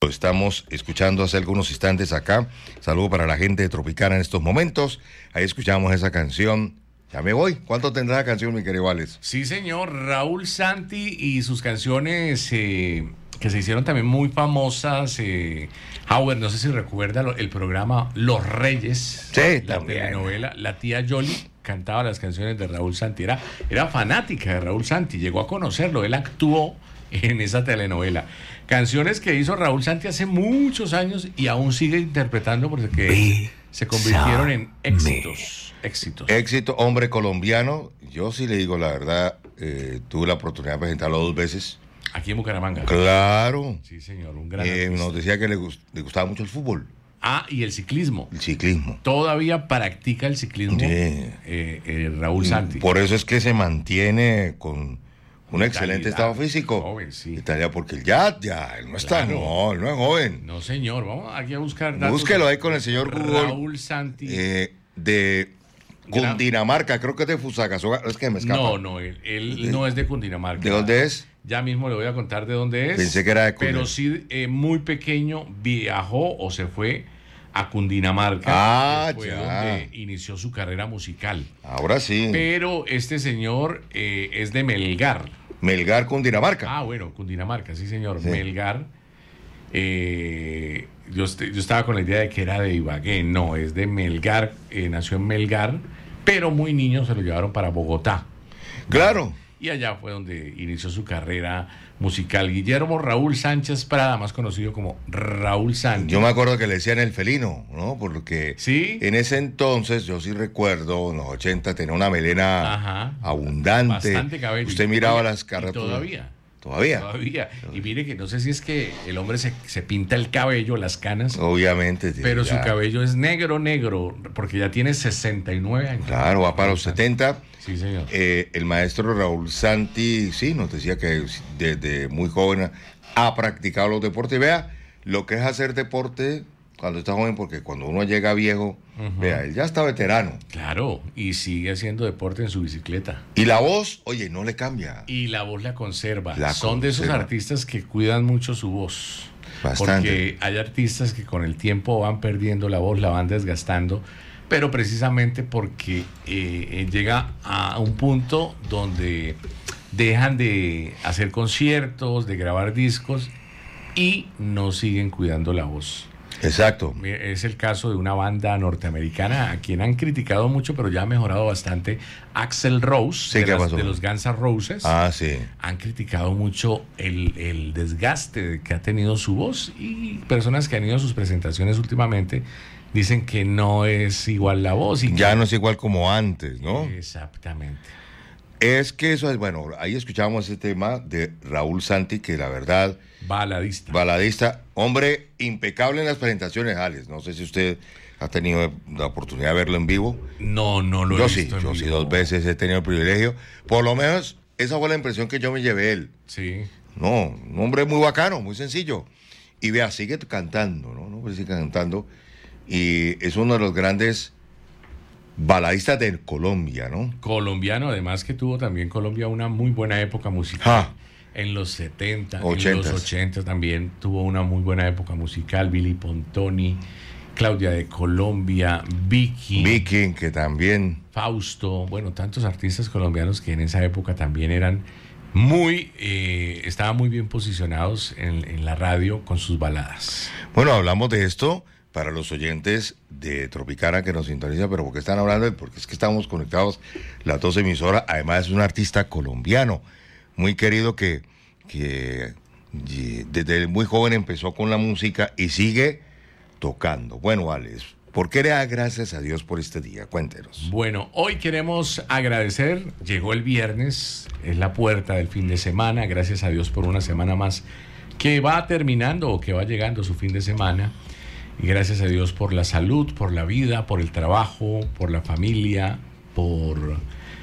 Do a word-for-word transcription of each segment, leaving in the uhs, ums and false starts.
Lo estamos escuchando hace algunos instantes acá. Saludo para la gente de Tropicana en estos momentos. Ahí escuchamos esa canción. Ya me voy. ¿Cuánto tendrá la canción, mi querido Alex? Sí, señor. Raúl Santi y sus canciones eh, que se hicieron también muy famosas. Eh, Howard, no sé si recuerda lo, el programa Los Reyes. Sí, la también. telenovela. La tía Yoli cantaba las canciones de Raúl Santi. Era, era fanática de Raúl Santi. Llegó a conocerlo. Él actuó en esa telenovela. Canciones que hizo Raúl Santi hace muchos años y aún sigue interpretando porque se convirtieron en éxitos. Éxitos. Éxito, hombre colombiano. Yo sí le digo la verdad, eh, tuve la oportunidad de presentarlo dos veces. Aquí en Bucaramanga. Claro. Sí, señor, un gran Eh, artista. nos decía que le, gust- le gustaba mucho el fútbol, Ah, y el ciclismo. el ciclismo. Todavía practica el ciclismo Sí. eh, eh, Raúl Santi. Por eso es que se mantiene con un excelente estado físico. Joven, sí. Italia, porque él ya, ya, él no está, Claro. no, él no es joven. No, señor, vamos aquí a buscar datos. Búsquelo ahí con el señor Google. Raúl Santi. Eh, de Cundinamarca, creo que es de Fusagasugá, es que me escapa. no, no, él, él ¿De- no es de Cundinamarca. ¿De dónde es? Ya mismo le voy a contar de dónde es. Pensé que era de Pero Cundinamarca. sí, eh, muy pequeño, viajó o se fue a Cundinamarca. Ah, que fue ya. donde inició su carrera musical. Ahora sí. Pero este señor eh, es de Melgar. Melgar, Cundinamarca. Ah, bueno, Cundinamarca, sí, señor. Sí. Melgar. Eh, yo, est- yo estaba con la idea de que era de Ibagué. No, es de Melgar. eh, nació en Melgar, pero muy niño se lo llevaron para Bogotá. Claro. Y allá fue donde inició su carrera musical. Guillermo Raúl Sánchez Prada, más conocido como Raúl Sánchez. Yo me acuerdo que le decían el felino, ¿no? Porque Sí. en ese entonces, yo sí recuerdo, en los ochenta, tenía una melena Ajá. abundante. Bastante cabello. Usted miraba Y- las y carátulas. Todavía. Todavía. Todavía. Y mire que no sé si es que el hombre se, se pinta el cabello, las canas, Obviamente. sí, pero ya. su cabello es negro, negro, porque ya tiene sesenta y nueve años. Claro, va para los setenta. Sí, señor. Eh, el maestro Raúl Santi, sí, nos decía que desde muy joven ha practicado los deportes. Y vea lo que es hacer deporte cuando está joven, porque cuando uno llega viejo, Ujú. vea, él ya está veterano. Claro, y sigue haciendo deporte en su bicicleta. Y la voz, oye, no le cambia. Y la voz la conserva. La Son de esos conserva. artistas que cuidan mucho su voz. Bastante. Porque hay artistas que con el tiempo van perdiendo la voz, la van desgastando, pero precisamente porque eh, eh, llega a un punto donde dejan de hacer conciertos, de grabar discos y no siguen cuidando la voz. Exacto. Es el caso de una banda norteamericana a quien han criticado mucho, pero ya ha mejorado bastante. Axl Rose, Sí, de, ¿qué las- pasó? de los Guns N' Roses, Ah, sí. han criticado mucho el, el desgaste que ha tenido su voz, y personas que han ido a sus presentaciones últimamente dicen que no es igual la voz. Y Ya que- no es igual como antes, ¿no? Exactamente. Es que eso es, bueno, ahí escuchamos ese tema de Raúl Santi, que la verdad, Baladista. baladista, hombre impecable en las presentaciones, Alex. No sé si usted ha tenido la oportunidad de verlo en vivo. no, no lo Yo he sí, visto en yo sí vivo. dos veces he tenido el privilegio. Por lo menos esa fue la impresión que yo me llevé de él. Sí. No, un hombre muy bacano, muy sencillo. Y vea, sigue cantando, ¿no? No, pues sigue cantando. Y es uno de los grandes baladistas de Colombia, ¿no? Colombiano, además que tuvo también Colombia una muy buena época musical. Ja. En los setenta, en Ochentas. los ochenta también tuvo una muy buena época musical. Billy Pontoni, Claudia de Colombia, Vicky, Viking, que también... Fausto, bueno, tantos artistas colombianos que en esa época también eran muy, eh, estaban muy bien posicionados en, en la radio con sus baladas. Bueno, hablamos de esto para los oyentes de Tropicana que nos sintonizan, pero ¿por qué están hablando? Porque es que estamos conectados las dos emisoras. Además es un artista colombiano, muy querido que, que y desde muy joven empezó con la música y sigue tocando. Bueno, Alex, ¿por qué le da gracias a Dios por este día? Cuéntenos. Bueno, hoy queremos agradecer, llegó el viernes, es la puerta del fin de semana, gracias a Dios por una semana más que va terminando o que va llegando su fin de semana, y gracias a Dios por la salud, por la vida, por el trabajo, por la familia, por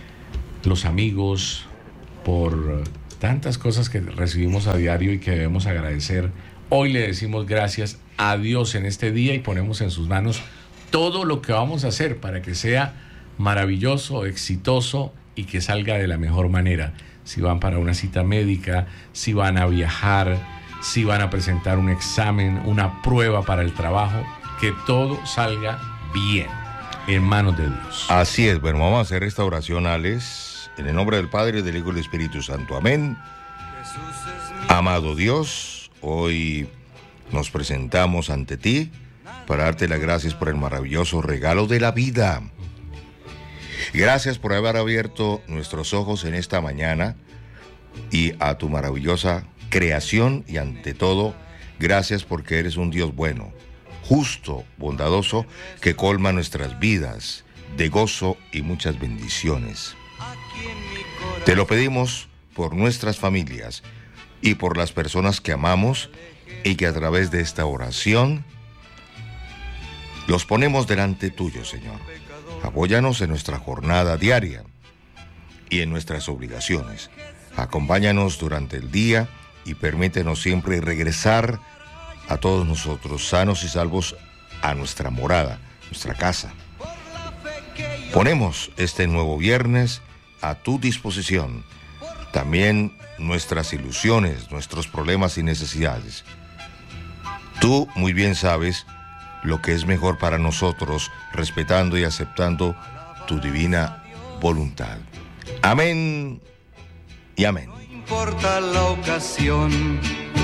los amigos, por tantas cosas que recibimos a diario y que debemos agradecer. Hoy le decimos gracias a Dios en este día y ponemos en sus manos todo lo que vamos a hacer para que sea maravilloso, exitoso y que salga de la mejor manera. Si van para una cita médica, si van a viajar, si van a presentar un examen, una prueba para el trabajo, que todo salga bien, en manos de Dios. Así es, bueno, vamos a hacer esta oración, Alex, en el nombre del Padre, del Hijo y del Espíritu Santo, amén. Amado Dios, hoy nos presentamos ante ti para darte las gracias por el maravilloso regalo de la vida. Gracias por haber abierto nuestros ojos en esta mañana y a tu maravillosa creación, y ante todo, gracias porque eres un Dios bueno, justo, bondadoso, que colma nuestras vidas de gozo y muchas bendiciones. Te lo pedimos por nuestras familias y por las personas que amamos, y que a través de esta oración los ponemos delante tuyo, Señor. Apóyanos en nuestra jornada diaria y en nuestras obligaciones. Acompáñanos durante el día y permítenos siempre regresar a todos nosotros sanos y salvos a nuestra morada, nuestra casa. Ponemos este nuevo viernes a tu disposición. También nuestras ilusiones, nuestros problemas y necesidades. Tú muy bien sabes lo que es mejor para nosotros, respetando y aceptando tu divina voluntad. Amén y amén. No importa la ocasión,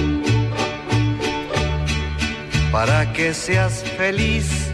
para que seas feliz.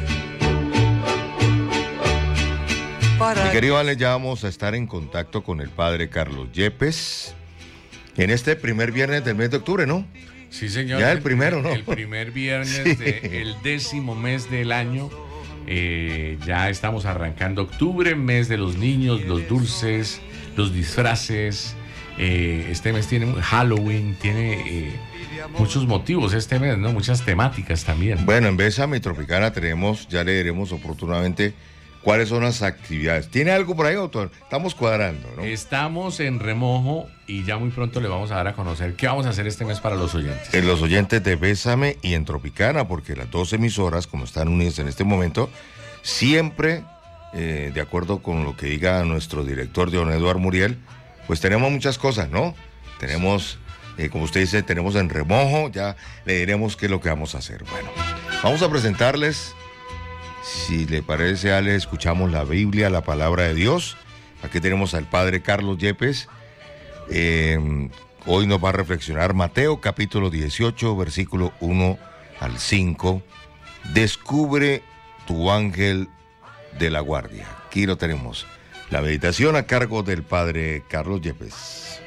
Mi querido Ale, ya vamos a estar en contacto con el padre Carlos Yepes en este primer viernes del mes de octubre, ¿no? Sí, señor. Ya el primero, ¿no? El primer viernes Sí. del décimo mes del año. Eh, ya estamos arrancando octubre, mes de los niños, los dulces, los disfraces. Eh, este mes tiene Halloween, tiene eh, muchos motivos este mes, ¿no? Muchas temáticas también. Bueno, en Bésame Tropicana tenemos, ya leeremos oportunamente cuáles son las actividades. ¿Tiene algo por ahí, doctor? Estamos cuadrando, ¿no? Estamos en remojo y ya muy pronto le vamos a dar a conocer qué vamos a hacer este mes para los oyentes. En los oyentes de Bésame y en Tropicana, porque las dos emisoras, como están unidas en este momento, siempre, eh, de acuerdo con lo que diga nuestro director, don Eduardo Muriel, pues tenemos muchas cosas, ¿no? Tenemos, eh, como usted dice, tenemos en remojo, ya le diremos qué es lo que vamos a hacer. Bueno, vamos a presentarles, si le parece, Ale, escuchamos la Biblia, la palabra de Dios. Aquí tenemos al padre Carlos Yepes. Eh, hoy nos va a reflexionar Mateo capítulo dieciocho, versículo uno al cinco. Descubre tu ángel de la guardia. Aquí lo tenemos. La meditación a cargo del padre Carlos Yepes.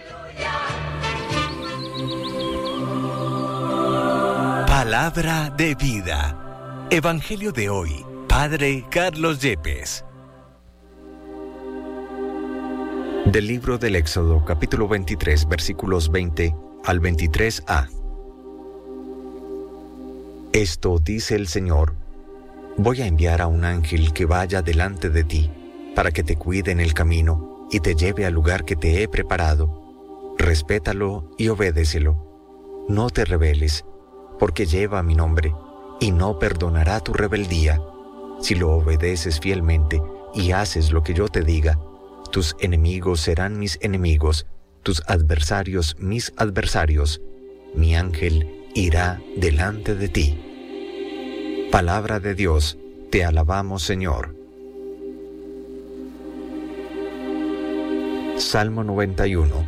Palabra de vida. Evangelio de hoy. Padre Carlos Yepes. Del libro del Éxodo, capítulo veintitrés, versículos veinte al veintitrés a. Esto dice el Señor: voy a enviar a un ángel que vaya delante de ti, para que te cuide en el camino y te lleve al lugar que te he preparado. Respétalo y obédecelo. No te rebeles, porque lleva mi nombre, y no perdonará tu rebeldía. Si lo obedeces fielmente y haces lo que yo te diga, tus enemigos serán mis enemigos, tus adversarios mis adversarios. Mi ángel irá delante de ti. Palabra de Dios, te alabamos, Señor. Salmo noventa y uno.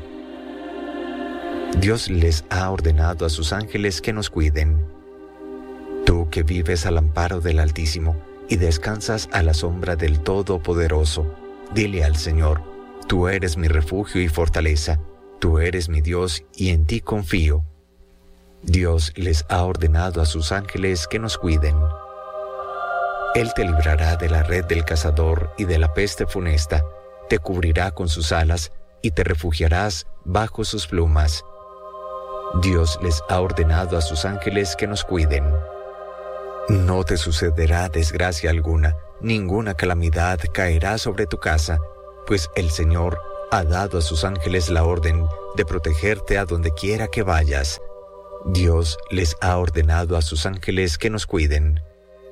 Dios les ha ordenado a sus ángeles que nos cuiden. Tú que vives al amparo del Altísimo y descansas a la sombra del Todopoderoso, dile al Señor: tú eres mi refugio y fortaleza, tú eres mi Dios y en ti confío. Dios les ha ordenado a sus ángeles que nos cuiden. Él te librará de la red del cazador y de la peste funesta, te cubrirá con sus alas y te refugiarás bajo sus plumas. Dios les ha ordenado a sus ángeles que nos cuiden. No te sucederá desgracia alguna, ninguna calamidad caerá sobre tu casa, pues el Señor ha dado a sus ángeles la orden de protegerte a donde quiera que vayas. Dios les ha ordenado a sus ángeles que nos cuiden.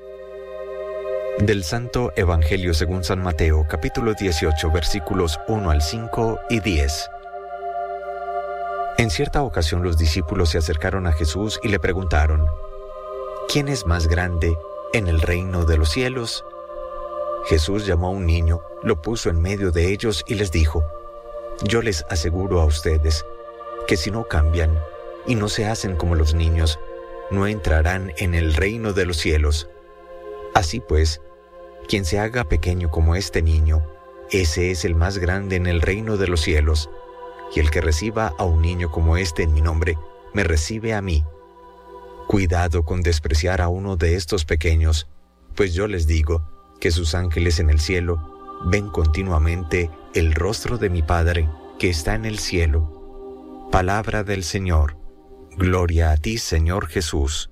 Del Santo Evangelio según San Mateo, capítulo dieciocho, versículos uno al cinco y diez. En cierta ocasión los discípulos se acercaron a Jesús y le preguntaron: ¿quién es más grande en el reino de los cielos? Jesús llamó a un niño, lo puso en medio de ellos y les dijo: yo les aseguro a ustedes que si no cambian y no se hacen como los niños, no entrarán en el reino de los cielos. Así pues, quien se haga pequeño como este niño, ese es el más grande en el reino de los cielos. Y el que reciba a un niño como este en mi nombre, me recibe a mí. Cuidado con despreciar a uno de estos pequeños, pues yo les digo que sus ángeles en el cielo ven continuamente el rostro de mi Padre que está en el cielo. Palabra del Señor. Gloria a ti, Señor Jesús.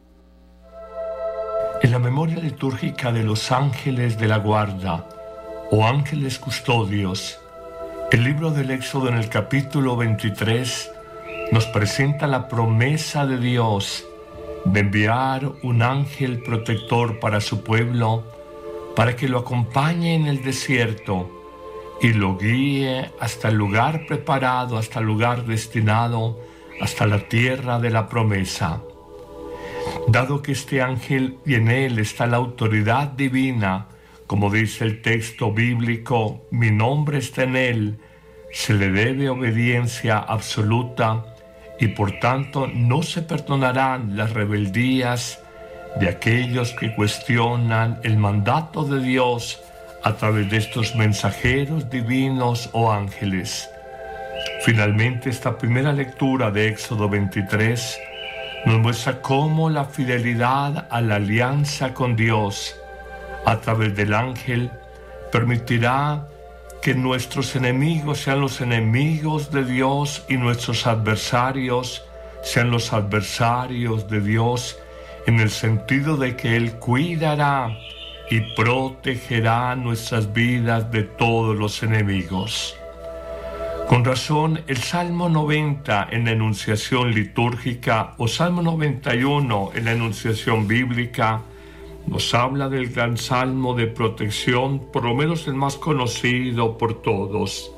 En la memoria litúrgica de los ángeles de la guarda o ángeles custodios, el libro del Éxodo en el capítulo veintitrés nos presenta la promesa de Dios de enviar un ángel protector para su pueblo, para que lo acompañe en el desierto y lo guíe hasta el lugar preparado, hasta el lugar destinado, hasta la tierra de la promesa. Dado que este ángel y en él está la autoridad divina, como dice el texto bíblico, mi nombre está en él, se le debe obediencia absoluta y por tanto no se perdonarán las rebeldías de aquellos que cuestionan el mandato de Dios a través de estos mensajeros divinos o ángeles. Finalmente, esta primera lectura de Éxodo veintitrés nos muestra cómo la fidelidad a la alianza con Dios a través del ángel permitirá que nuestros enemigos sean los enemigos de Dios y nuestros adversarios sean los adversarios de Dios, en el sentido de que Él cuidará y protegerá nuestras vidas de todos los enemigos. Con razón, el Salmo noventa en la enunciación litúrgica o Salmo noventa y uno en la enunciación bíblica nos habla del gran salmo de protección, por lo menos el más conocido por todos.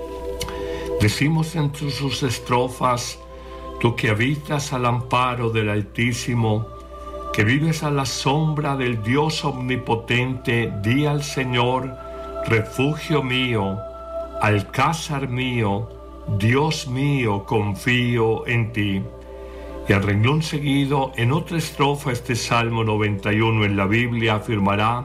Decimos entre sus estrofas: tú que habitas al amparo del Altísimo, que vives a la sombra del Dios omnipotente, di al Señor, refugio mío, alcázar mío, Dios mío, confío en ti. Y al renglón seguido, en otra estrofa, este Salmo noventa y uno en la Biblia afirmará: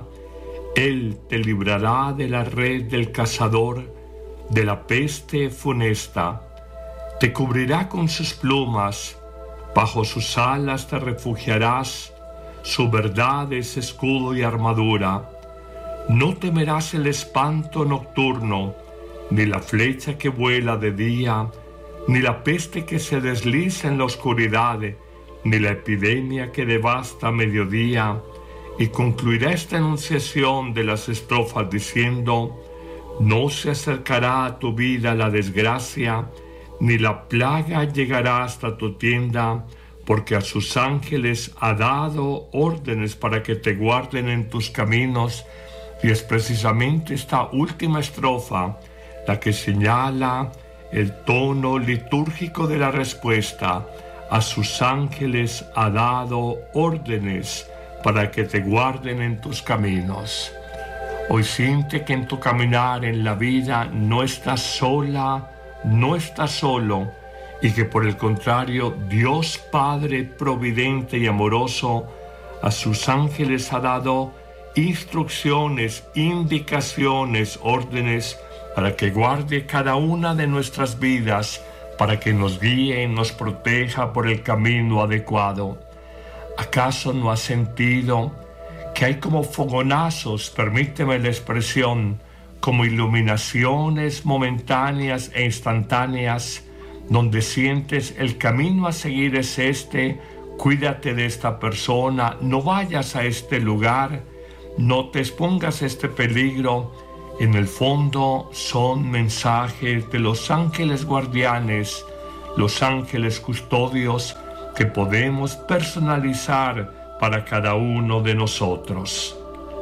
Él te librará de la red del cazador, de la peste funesta. Te cubrirá con sus plumas, bajo sus alas te refugiarás, su verdad es escudo y armadura. No temerás el espanto nocturno, ni la flecha que vuela de día, ni la peste que se desliza en la oscuridad, ni la epidemia que devasta a mediodía. Y concluirá esta enunciación de las estrofas diciendo: no se acercará a tu vida la desgracia, ni la plaga llegará hasta tu tienda, porque a sus ángeles ha dado órdenes para que te guarden en tus caminos. Y es precisamente esta última estrofa la que señala el tono litúrgico de la respuesta: a sus ángeles ha dado órdenes para que te guarden en tus caminos. Hoy siente que en tu caminar en la vida no estás sola, no estás solo, y que por el contrario Dios Padre providente y amoroso a sus ángeles ha dado instrucciones, indicaciones, órdenes para que guarde cada una de nuestras vidas, para que nos guíe y nos proteja por el camino adecuado. ¿Acaso no has sentido que hay como fogonazos, permíteme la expresión, como iluminaciones momentáneas e instantáneas, donde sientes el camino a seguir es este, cuídate de esta persona, no vayas a este lugar, no te expongas a este peligro? En el fondo son mensajes de los ángeles guardianes, los ángeles custodios que podemos personalizar para cada uno de nosotros.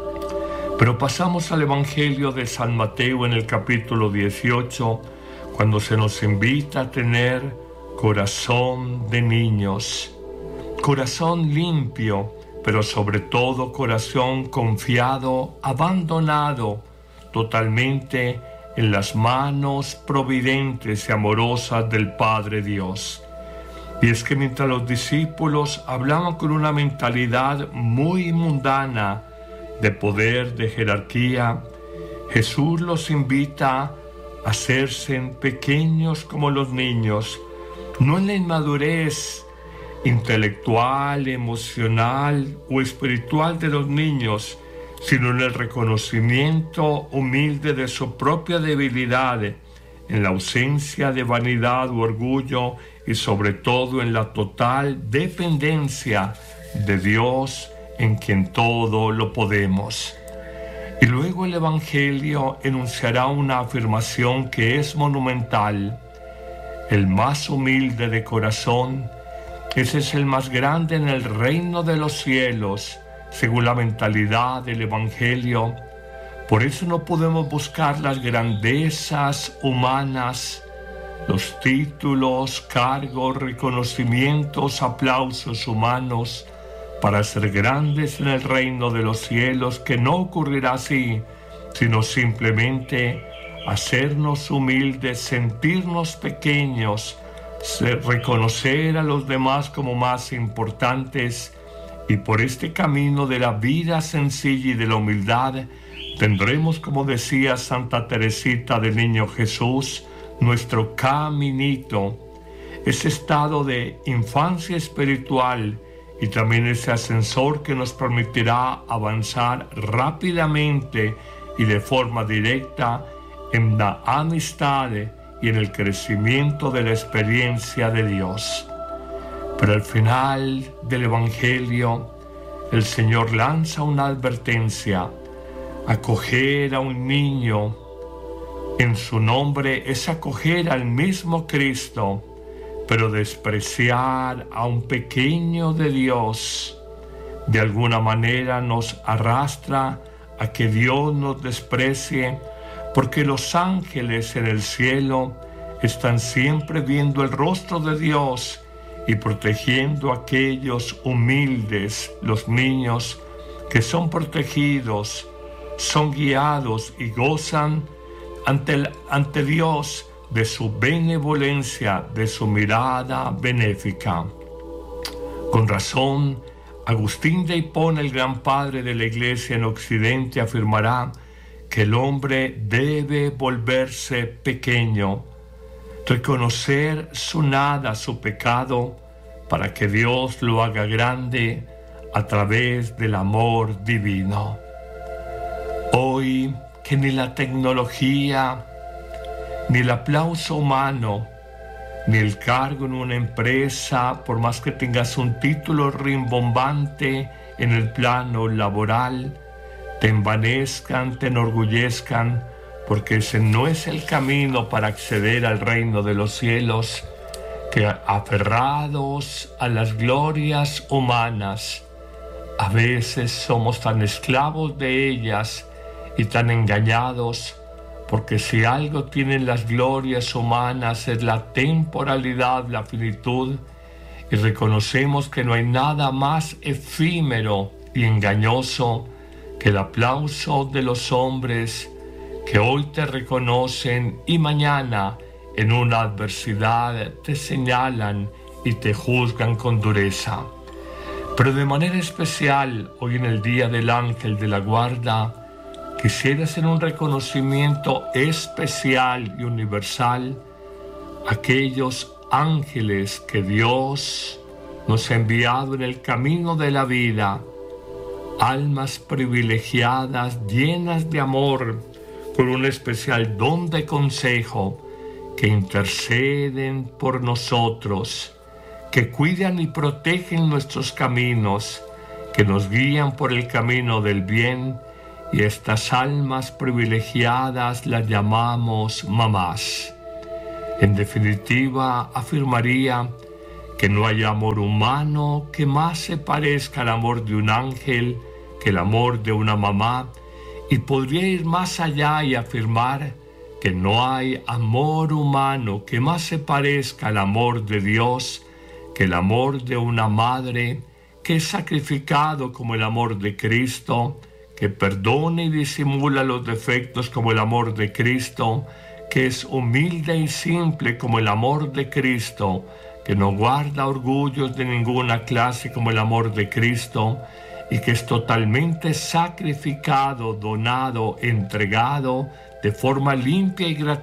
Pero pasamos al Evangelio de San Mateo en el capítulo dieciocho, cuando se nos invita a tener corazón de niños, corazón limpio, pero sobre todo corazón confiado, abandonado totalmente en las manos providentes y amorosas del Padre Dios. Y es que mientras los discípulos hablaban con una mentalidad muy mundana de poder, de jerarquía, Jesús los invita a hacerse pequeños como los niños, no en la inmadurez intelectual, emocional o espiritual de los niños, sino en el reconocimiento humilde de su propia debilidad, en la ausencia de vanidad u orgullo y sobre todo en la total dependencia de Dios, en quien todo lo podemos. Y luego el Evangelio enunciará una afirmación que es monumental: el más humilde de corazón, ese es el más grande en el reino de los cielos, según la mentalidad del Evangelio. Por eso no podemos buscar las grandezas humanas, los títulos, cargos, reconocimientos, aplausos humanos para ser grandes en el reino de los cielos, que no ocurrirá así, sino simplemente hacernos humildes, sentirnos pequeños, reconocer a los demás como más importantes, y por este camino de la vida sencilla y de la humildad tendremos, como decía Santa Teresita del Niño Jesús, nuestro caminito, ese estado de infancia espiritual y también ese ascensor que nos permitirá avanzar rápidamente y de forma directa en la amistad y en el crecimiento de la experiencia de Dios. Pero al final del Evangelio, el Señor lanza una advertencia: acoger a un niño en su nombre es acoger al mismo Cristo, pero despreciar a un pequeño de Dios de alguna manera nos arrastra a que Dios nos desprecie, porque los ángeles en el cielo están siempre viendo el rostro de Dios y protegiendo a aquellos humildes, los niños que son protegidos, son guiados y gozan ante, el, ante Dios de su benevolencia, de su mirada benéfica. Con razón, Agustín de Hipona, el gran padre de la Iglesia en Occidente, afirmará que el hombre debe volverse pequeño, reconocer su nada, su pecado, para que Dios lo haga grande a través del amor divino. Hoy, que ni la tecnología, ni el aplauso humano, ni el cargo en una empresa, por más que tengas un título rimbombante en el plano laboral, te envanezcan, te enorgullezcan, porque ese no es el camino para acceder al reino de los cielos, que aferrados a las glorias humanas, a veces somos tan esclavos de ellas y tan engañados, porque si algo tienen las glorias humanas es la temporalidad, la finitud, y reconocemos que no hay nada más efímero y engañoso que el aplauso de los hombres que hoy te reconocen y mañana en una adversidad te señalan y te juzgan con dureza. Pero de manera especial, hoy en el Día del Ángel de la Guarda, quisiera hacer un reconocimiento especial y universal a aquellos ángeles que Dios nos ha enviado en el camino de la vida, almas privilegiadas, llenas de amor, con un especial don de consejo, que interceden por nosotros, que cuidan y protegen nuestros caminos, que nos guían por el camino del bien, y estas almas privilegiadas las llamamos mamás. En definitiva, afirmaría que no hay amor humano que más se parezca al amor de un ángel que el amor de una mamá, y podría ir más allá y afirmar que no hay amor humano que más se parezca al amor de Dios que el amor de una madre que es sacrificado como el amor de Cristo, que perdona y disimula los defectos como el amor de Cristo, que es humilde y simple como el amor de Cristo, que no guarda orgullos de ninguna clase como el amor de Cristo, y que es totalmente sacrificado, donado, entregado de forma limpia y gratuita